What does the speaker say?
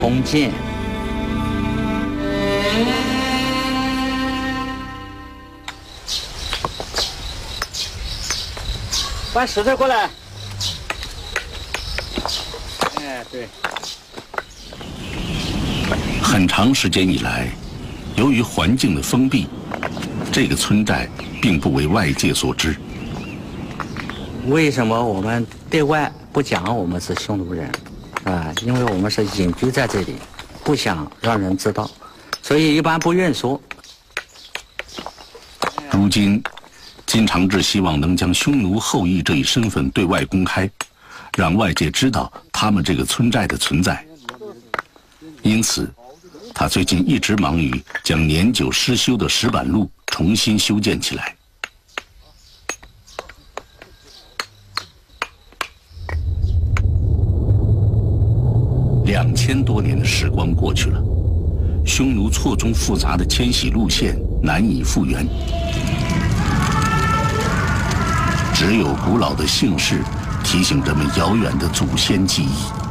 弓箭。搬石头过来。哎，对。 很长时间以来，由于环境的封闭，这个村寨并不为外界所知。 为什么我们对外不讲我们是匈奴人？因为我们是隐居在这里，不想让人知道，所以一般不愿说。 如今，金长治希望能将匈奴后裔这一身份对外公开，让外界知道他们这个村寨的存在。因此，他最近一直忙于将年久失修的石板路重新修建起来。2000多年的时光过去了，匈奴错综复杂的迁徙路线难以复原，只有古老的姓氏提醒人们遥远的祖先记忆。